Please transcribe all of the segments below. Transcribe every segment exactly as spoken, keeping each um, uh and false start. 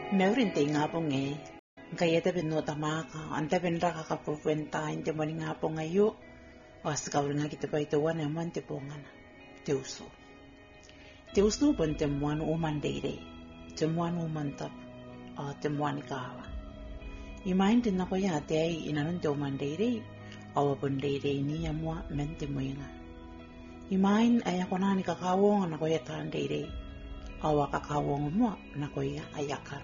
Meurin te ngapong e. Kaya te ben nota maka, ante ben raka ka puwenta inte mo ngapong ayo. Was ka nga kita pa ito wana man te pongana. Te uso. Te uso pon te muan uman deire. Te muan uman tap. O te muan kawa. Imain din ako ya te ay inanon te uman deire. Awa pon deire ni ya mua mente muinga. Imain ay ako na ni kakawong na ko ya tan deire. Awa kakawong mo na ko ya ayakar.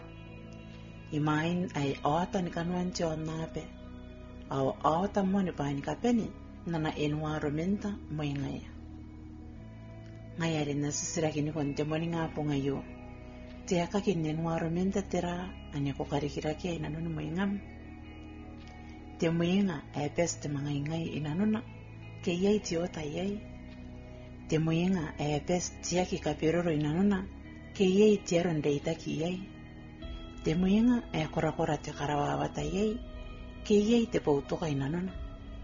Imain ay ota ni kanuan tiyo nape. Awa ota mo ni pa ni kapeni na na environmenta mo ngaya. Ngaya rin nasisiraki ni kon temo ni nga po ngayo. Tiya ka kin environmenta tira anya ko karikiraki ay nanon mo ngam. Temo nga ay peste mga ingay inanona kayay tiyo tayay. Temo nga ay peste tiya ki kapiroro inanona kayay tiyaron deita kiyay. Temo nga ay kora-kora te karawawa tayay, kayay te pauto kay nanona.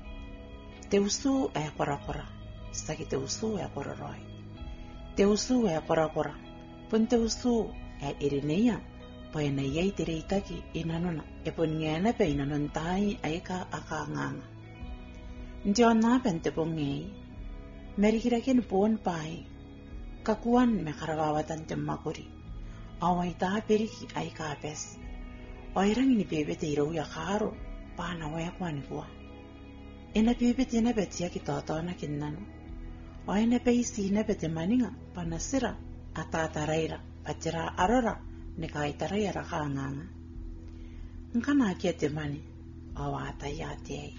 Te usu ay kora-kora, saki te usu ay kororoy. Te usu ay kora-kora, pun te usu ay irineya, pa inayay te reitaki inanona, e pun ngana pa inanon tayo ay ka akanganga. Ndiyo napan te pong ngay, merikirakin puon pay, kakuan me karawawatan te makuri. Away ta periki ay kapes. Oirang ni bebe te iro ya karo. Paana waya kwa ni kwa. Ina bebe te na beti ya kitoto na kinano. Oy na peisi na beti maninga. Panasira. Atataraira. Patira arora. Ni kaitarayara kanganga. Nkana kia te mani. Awa ataya te.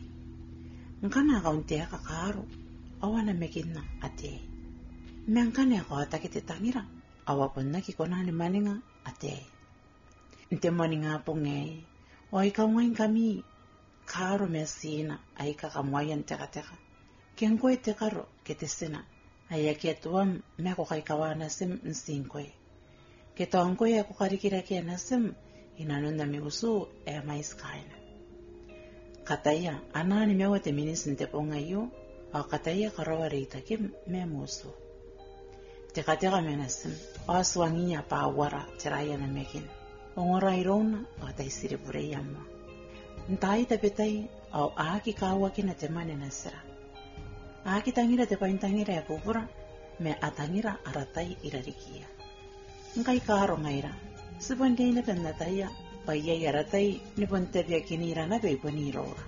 Nkana kauntea kakaro. Awa na mekina ate. Meankane ako atakite tangira. Awa pun na kikona ni maninga ate. Nte maninga po ngay. O ikaw ngayon kami. Karo mesina. Ay kakamwayan teka teka. Kian ko'y tekaro kitesina. Ay akietuam me ako kay kawana sim nsingkoy. Kitoan ko'y ako karikira kaya na sim. Inanon na mi usu e mais kaina. Kataya. Anani me wate minis nte po ngayo. O kataya karawa rita kim me muso. Teka teka menasim, oswangi ya pa wara tiraya na mekin. Ongora irona o tay siribure yamma. Ntai tapetay o aki kawa kina temane nasira. Aki tangira te paintangira ya pupura me atangira aratai irarikia. Nkai karo ngaira. Sibonde ina penataya paya yaratai ni pontebya kinira na be ponirora.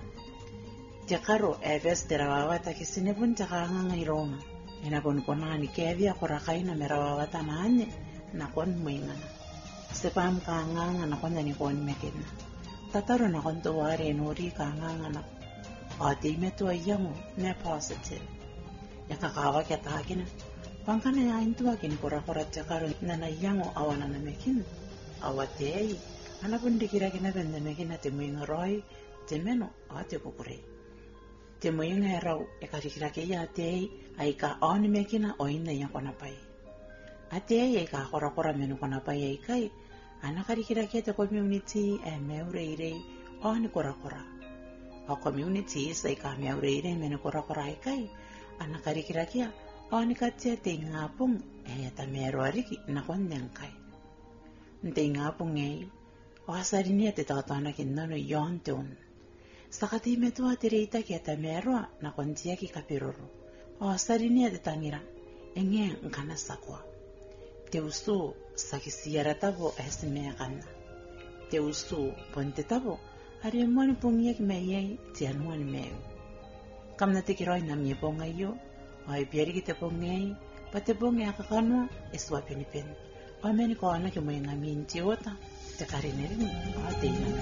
Tekaro eves terawawa takisine pun takanga ngairoma. Ina pon konani kevia korakai na merawawata na anye na kon muingana. Sepam kanganga na kon ni kon mekina. Tataro na kon tuwari nuri kanganga na. Ati metu ayamu ne positive. Yakakawa kya takina. Pangkana ya intuwa kini kora-kora chakaro na nayango awana na mekin. Awatei. Ana pun dikira kina benda mekina temuinga roy temeno ate pupure. Temuinga erau ekarikira kaya atei. Ay ka oni mekina o ina yang kona pai. Ate ay ka kora-kora menu kona pai ay kay. Ana karikira kaya te community ay meureire oni kora-kora. O community ay ka meureire menu kora-kora ay kay. Ana karikira kaya oni katia te ngapong ay ata meru ariki na kondeng kay. Nte ngapong ay o asari niya te tatana kinano yon teon. Sakati metu atirita kaya ta meru na kondia ki kapiroro. O asarinia de tangira, enge nkana sakwa. Te usu sakisiara tabo esme kana. Te usu ponte tabo, ari moni pungiek meyei tianuan meu. Kamna te kiroi na mie ponga yo, o ai pieri kite pongei, pate ponge akakanwa eswa penipen. O meni ko ana ke mo nga minti ota, te karinerin o te ina.